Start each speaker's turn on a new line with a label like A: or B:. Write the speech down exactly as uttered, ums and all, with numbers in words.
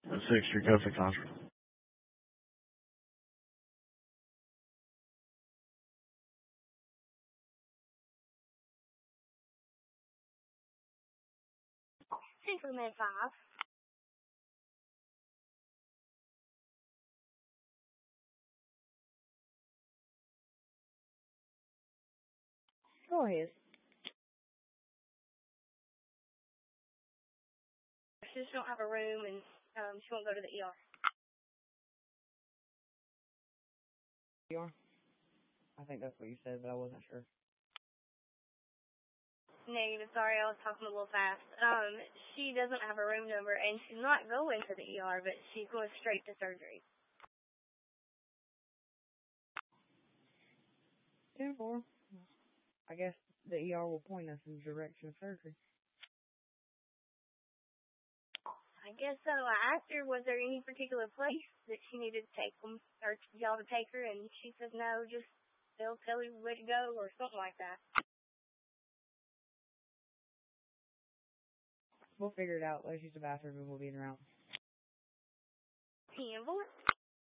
A: A six-year Kofi contract.
B: Central Med five.
C: Go ahead.
B: She just don't have a room, and um, she won't go to the E R.
C: E R? I think that's what you said, but I wasn't sure.
B: Negative. Sorry, I was talking a little fast. Um, she doesn't have a room number, and she's not going to the E R, but she's going straight to surgery.
C: ten four. I guess the E R will point us in the direction of surgery.
B: I guess so. I asked her, was there any particular place that she needed to take them, or y'all to take her, and she said no, just they'll tell you where to go or something like that.
C: We'll figure it out. Let's use the bathroom and we'll be in route.
B: ten four.